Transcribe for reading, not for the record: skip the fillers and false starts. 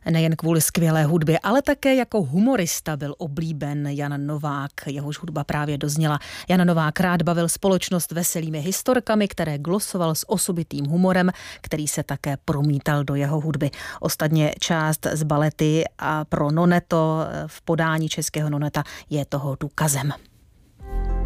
Nejen kvůli skvělé hudbě, ale také jako humorista byl oblíben Jan Novák. Jehož hudba právě dozněla. Jan Novák rád bavil společnost veselými historkami, které glosoval s osobitým humorem, který se také promítal do jeho hudby. Ostatně část z balety a pro Noneto v podání českého Noneta je toho důkazem.